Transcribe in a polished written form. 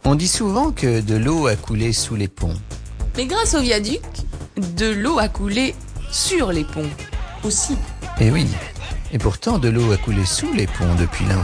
On dit souvent que de l'eau a coulé sous les ponts. Mais grâce au viaduc, de l'eau a coulé sur les ponts aussi. Eh oui, et pourtant de l'eau a coulé sous les ponts depuis longtemps.